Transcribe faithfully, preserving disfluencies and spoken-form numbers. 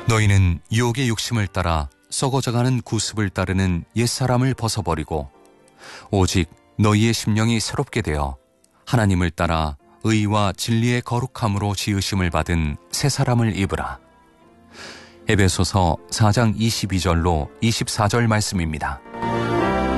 너희는 유혹의 욕심을 따라 썩어져가는 구습을 따르는 옛사람을 벗어버리고 오직 너희의 심령이 새롭게 되어 하나님을 따라 의와 진리의 거룩함으로 지으심을 받은 새 사람을 입으라. 에베소서 사 장 이십이 절로 이십사 절 말씀입니다.